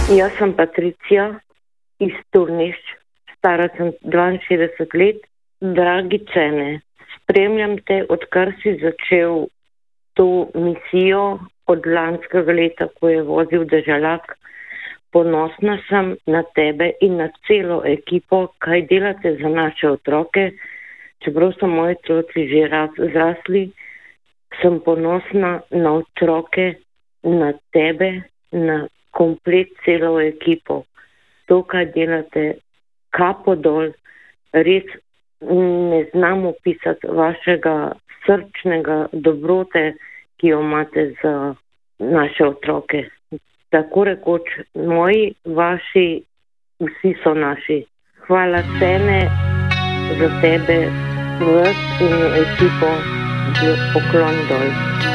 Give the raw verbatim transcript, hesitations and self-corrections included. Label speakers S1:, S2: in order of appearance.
S1: Jaz sem Patricija iz Turnišč, stara sem dvainšestdeset let. Dragi Cene, spremljam te, odkar si začel to misijo od lanskega leta, ko je vozil Deželak. Ponosna sem na tebe in na celo ekipo, kaj delate za naše otroke. Čeprav so moji otroci že zrasli, sem ponosna na otroke, na tebe, na komplet celo ekipo. To, kaj delate, kapo dol, res ne znam opisati vašega srčnega dobrote, ki jo imate za naše otroke. Tako rekoč, moji, vaši, vsi so naši. Hvala Cene za tebe, vas in ekipo, poklon dol.